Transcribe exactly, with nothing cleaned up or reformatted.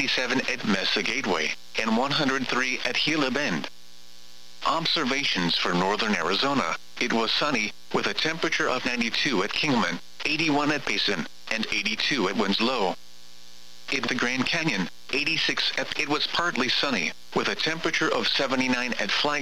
eighty-seven at Mesa Gateway, and one hundred three at Gila Bend. Observations for northern Arizona. It was sunny, with a temperature of ninety-two at Kingman, eighty-one at Payson, and eighty-two at Winslow. In the Grand Canyon, eighty-six at it was partly sunny, with a temperature of seventy-nine at Flagstaff.